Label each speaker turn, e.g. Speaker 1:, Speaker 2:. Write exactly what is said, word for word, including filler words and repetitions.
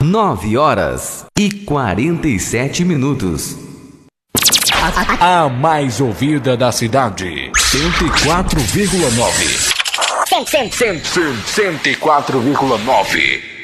Speaker 1: Nove horas e quarenta e sete minutos.
Speaker 2: A mais ouvida da cidade. Cento e quatro vírgula nove. Cento e quatro vírgula nove.